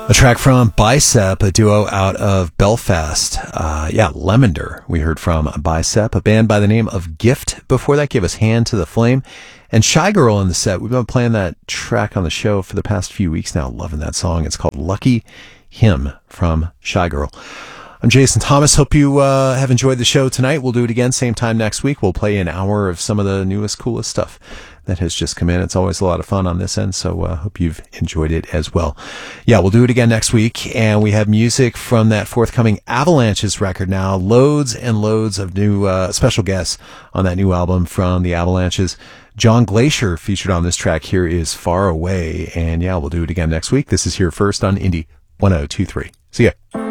A track from Bicep, a duo out of Belfast. Lemonder, we heard from Bicep, a band by the name of Gift. Before that gave us Hand to the Flame. And Shy Girl in the set. We've been playing that track on the show for the past few weeks now. Loving that song. It's called Lucky Him from Shy Girl. I'm Jason Thomas. Hope you have enjoyed the show tonight. We'll do it again same time next week. We'll play an hour of some of the newest, coolest stuff that has just come in. It's always a lot of fun on this end, so hope you've enjoyed it as well. Yeah, we'll do it again next week, and we have music from that forthcoming Avalanches record now. Loads and loads of new special guests on that new album from the Avalanches. John Glacier featured on this track. Here is Far Away, and yeah, we'll do it again next week. This is Here First on Indie 1023. See ya.